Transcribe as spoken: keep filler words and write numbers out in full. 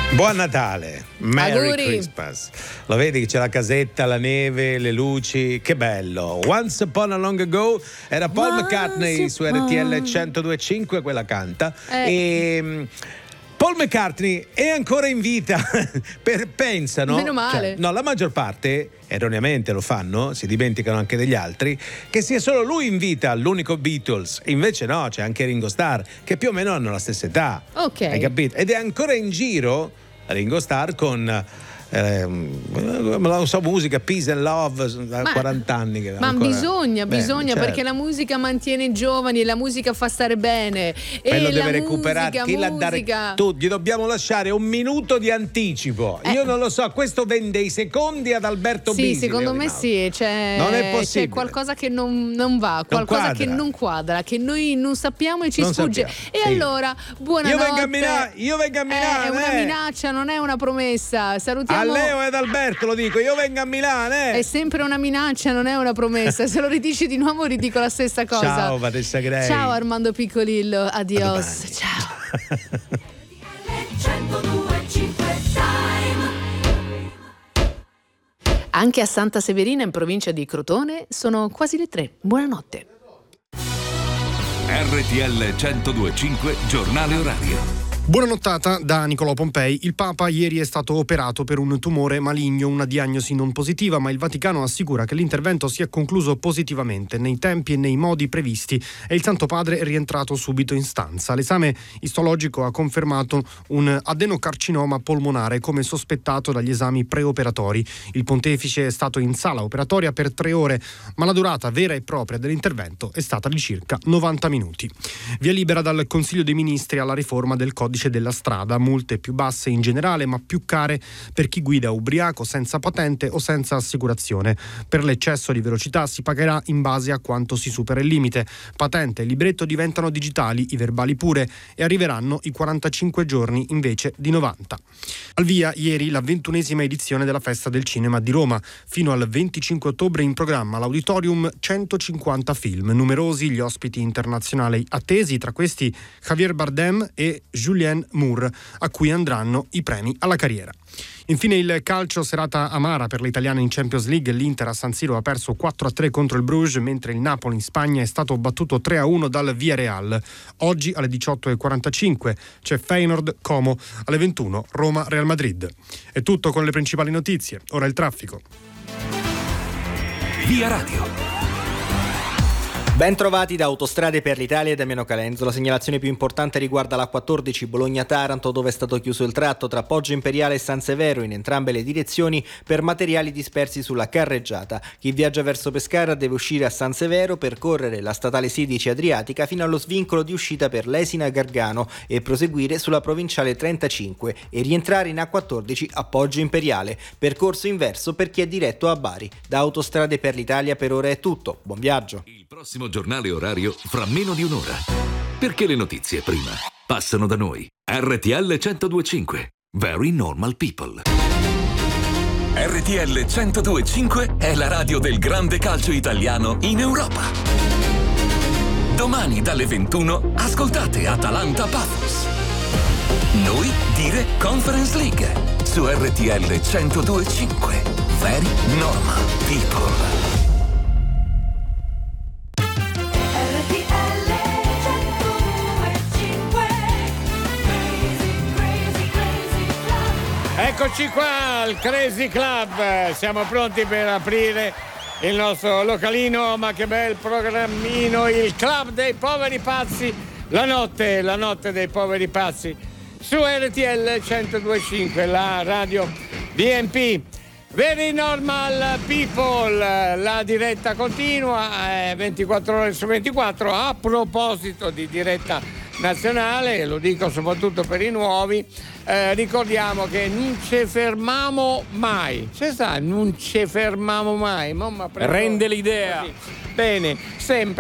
Buon Natale, Merry Auguri. Christmas. Lo vedi che c'è la casetta, la neve, le luci, che bello. Once Upon a Long Ago era Paul Once McCartney su R T L centodue e cinque, quella canta. Eh. E Paul McCartney è ancora in vita. per, pensano, Meno male. cioè, no, la maggior parte, erroneamente lo fanno, si dimenticano anche degli altri, che sia solo lui in vita, l'unico Beatles. Invece no, c'è anche Ringo Starr, che più o meno hanno la stessa età. Ok. Hai capito? Ed è ancora in giro Ringo Starr con ehm, non so, musica Peace and Love da Ma- quaranta anni che Ma ancora... bisogna, Bene, bisogna certo. perché la musica mantiene i giovani e la musica fa stare bene. E lo la deve recuperare. musica, Chi l'ha dare... musica. Tu gli dobbiamo lasciare un minuto di anticipo. Eh. Io non lo so, questo vende i secondi ad Alberto Sì, Bisi. secondo me Leonardo. sì, c'è, Non è possibile. c'è qualcosa che non, non va, qualcosa quadra. che non quadra, che noi non sappiamo e ci Non sfugge. sappiamo, E sì. allora, buonanotte. Io vengo a Milano, io vengo a Milano. È una eh. minaccia, non è una promessa. A Salutiamo. Leo ed Alberto lo dico, io vengo a Milano. Eh. È sempre una minaccia, non è una promessa. Se lo ridici di nuovo ridico la stessa cosa. Ciao Vanessa Grey. Ciao Armando Piccolillo, A adios. domani. Ciao. centodue e cinque Time. Anche a Santa Severina in provincia di Crotone sono quasi le tre. Buonanotte. R T L centodue e cinque Giornale Orario. Buona nottata da Nicolò Pompei. Il Papa ieri è stato operato per un tumore maligno, una diagnosi non positiva, ma il Vaticano assicura che l'intervento si è concluso positivamente, nei tempi e nei modi previsti, e il Santo Padre è rientrato subito in stanza. L'esame istologico ha confermato un adenocarcinoma polmonare come sospettato dagli esami preoperatori. Il pontefice è stato in sala operatoria per tre ore, ma la durata vera e propria dell'intervento è stata di circa novanta minuti. Via libera dal Consiglio dei Ministri alla riforma del codice della strada, multe più basse in generale ma più care per chi guida ubriaco, senza patente o senza assicurazione. Per l'eccesso di velocità si pagherà in base a quanto si supera il limite. Patente e libretto diventano digitali, i verbali pure, e arriveranno i quarantacinque giorni invece di novanta. Al via ieri la ventunesima edizione della Festa del Cinema di Roma. Fino al venticinque ottobre in programma all'Auditorium centocinquanta film, numerosi gli ospiti internazionali attesi, tra questi Javier Bardem e Julianne Moore, a cui andranno i premi alla carriera. Infine il calcio, serata amara per le italiane in Champions League. L'Inter a San Siro ha perso quattro a tre contro il Bruges, mentre il Napoli in Spagna è stato battuto tre a uno dal Villarreal. Oggi alle diciotto e quarantacinque c'è Feyenoord Como, alle ventuno Roma Real Madrid. È tutto con le principali notizie. Ora il traffico. Via Radio. Ben trovati da Autostrade per l'Italia e Damiano Calenzo. La segnalazione più importante riguarda la quattordici Bologna-Taranto, dove è stato chiuso il tratto tra Poggio Imperiale e San Severo in entrambe le direzioni per materiali dispersi sulla carreggiata. Chi viaggia verso Pescara deve uscire a San Severo, percorrere la statale sedici Adriatica fino allo svincolo di uscita per Lesina Gargano e proseguire sulla provinciale trentacinque e rientrare in A quattordici a Poggio Imperiale. Percorso inverso per chi è diretto a Bari. Da Autostrade per l'Italia per ora è tutto. Buon viaggio. Il prossimo giornale orario fra meno di un'ora. Perché le notizie prima passano da noi. R T L centodue e cinque. Very normal people. R T L centodue e cinque è la radio del grande calcio italiano in Europa. Domani dalle ventuno ascoltate Atalanta Paphos. Noi dire Conference League su R T L centodue e cinque. Very normal people. Eccoci qua al Crazy Club, siamo pronti per aprire il nostro localino, ma che bel programmino, il Club dei Poveri Pazzi, la notte, la notte dei Poveri Pazzi, su R T L centodue e cinque, la radio B and P. Very Normal People, la diretta continua, eh, ventiquattro ore su ventiquattro. A proposito di diretta nazionale, lo dico soprattutto per i nuovi, eh, ricordiamo che non ci fermiamo mai. C'è sta, non ci fermiamo mai. Mamma, Rende l'idea. Così. Bene, sempre.